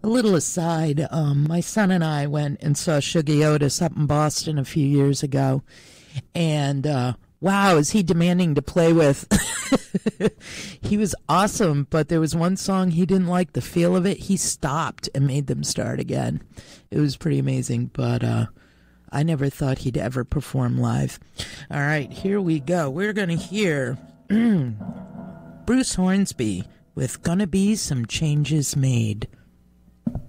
A little aside, my son and I went and saw Shuggy Otis up in Boston a few years ago, and wow, is he demanding to play with. He was awesome, but there was one song he didn't like the feel of it. He stopped and made them start again. It was pretty amazing, but I never thought he'd ever perform live. All right, here we go. We're going to hear Bruce Hornsby with Gonna Be Some Changes Made.